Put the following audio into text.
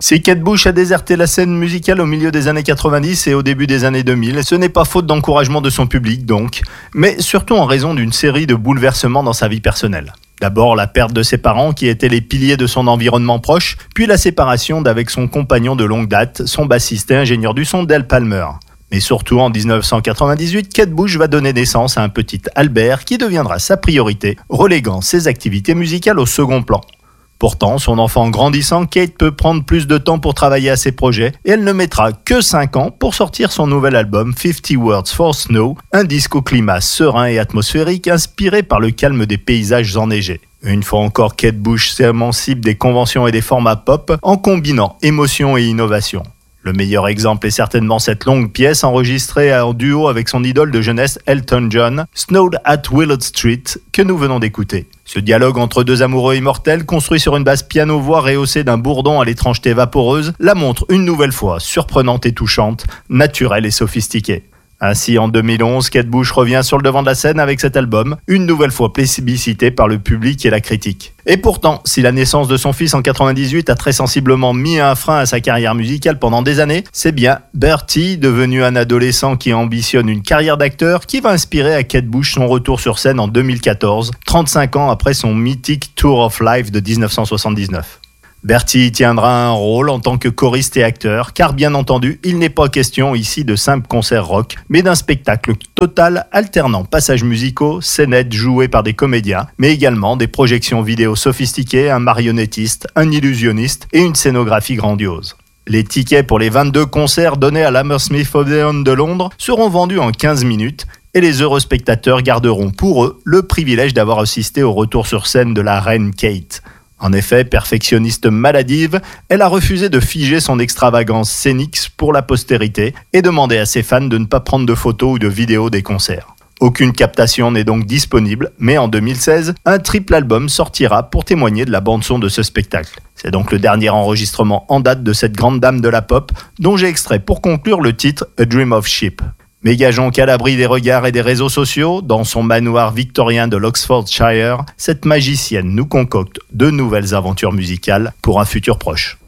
Si Kate Bush a déserté la scène musicale au milieu des années 90 et au début des années 2000, ce n'est pas faute d'encouragement de son public donc, mais surtout en raison d'une série de bouleversements dans sa vie personnelle. D'abord la perte de ses parents qui étaient les piliers de son environnement proche, puis la séparation d'avec son compagnon de longue date, son bassiste et ingénieur du son Del Palmer. Mais surtout en 1998, Kate Bush va donner naissance à un petit Albert qui deviendra sa priorité, reléguant ses activités musicales au second plan. Pourtant, son enfant grandissant, Kate peut prendre plus de temps pour travailler à ses projets et elle ne mettra que 5 ans pour sortir son nouvel album 50 Words for Snow, un disque au climat serein et atmosphérique inspiré par le calme des paysages enneigés. Une fois encore, Kate Bush s'émancipe des conventions et des formats pop en combinant émotion et innovation. Le meilleur exemple est certainement cette longue pièce enregistrée en duo avec son idole de jeunesse Elton John, Snowed at Willard Street, que nous venons d'écouter. Ce dialogue entre deux amoureux immortels, construit sur une base piano-voix rehaussée d'un bourdon à l'étrangeté vaporeuse, la montre une nouvelle fois surprenante et touchante, naturelle et sophistiquée. Ainsi, en 2011, Kate Bush revient sur le devant de la scène avec cet album, une nouvelle fois plébiscité par le public et la critique. Et pourtant, si la naissance de son fils en 98 a très sensiblement mis un frein à sa carrière musicale pendant des années, c'est bien Bertie, devenu un adolescent qui ambitionne une carrière d'acteur, qui va inspirer à Kate Bush son retour sur scène en 2014, 35 ans après son mythique Tour of Life de 1979. Bertie tiendra un rôle en tant que choriste et acteur, car bien entendu, il n'est pas question ici de simples concerts rock, mais d'un spectacle total alternant passages musicaux, scénettes jouées par des comédiens, mais également des projections vidéo sophistiquées, un marionnettiste, un illusionniste et une scénographie grandiose. Les tickets pour les 22 concerts donnés à l'Hammersmith Odeon de Londres seront vendus en 15 minutes, et les heureux spectateurs garderont pour eux le privilège d'avoir assisté au retour sur scène de la reine Kate. En effet, perfectionniste maladive, elle a refusé de figer son extravagance scénique pour la postérité et demandé à ses fans de ne pas prendre de photos ou de vidéos des concerts. Aucune captation n'est donc disponible, mais en 2016, un triple album sortira pour témoigner de la bande-son de ce spectacle. C'est donc le dernier enregistrement en date de cette grande dame de la pop, dont j'ai extrait pour conclure le titre A Dream of Sheep. Mais gageons qu'à l'abri des regards et des réseaux sociaux, dans son manoir victorien de l'Oxfordshire, cette magicienne nous concocte de nouvelles aventures musicales pour un futur proche.